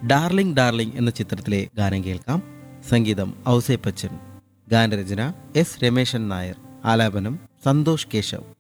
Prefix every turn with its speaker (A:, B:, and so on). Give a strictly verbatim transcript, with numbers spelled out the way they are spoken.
A: Darling darling എന്ന ചിത്രത്തിലെ ഗാനം കേൾക്കാം. സംഗീതം ഔസേപ്പച്ചൻ, ഗാനരചന എസ് രമേശൻ നായർ, ആലാപനം സന്തോഷ് കേശവ്.